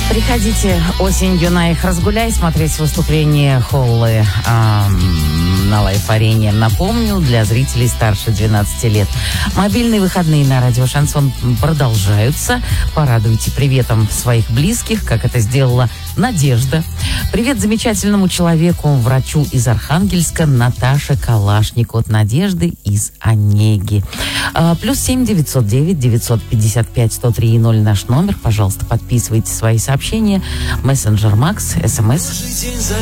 Приходите осенью на их «Разгуляй» смотреть выступление Холлы на Лайф-арене. Напомню, для зрителей старше 12 лет. Мобильные выходные на радио «Шансон» продолжаются. Порадуйте приветом своих близких, как это сделала Надежда. Привет замечательному человеку, врачу из Архангельска Наташе Калашник от Надежды из Онеги. +7 909 955 103 0 наш номер. Пожалуйста, подписывайте свои сообщения. Мессенджер Макс, СМС.